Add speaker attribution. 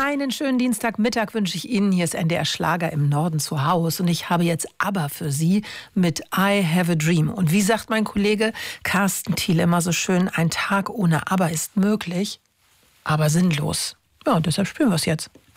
Speaker 1: Einen schönen Dienstagmittag wünsche ich Ihnen. Hier ist NDR Schlager im Norden zu Hause. Und ich habe jetzt ABBA für Sie mit I Have a Dream. Und wie sagt mein Kollege Carsten Thiel immer so schön, ein Tag ohne ABBA ist möglich, aber sinnlos. Ja, und deshalb spielen wir es jetzt.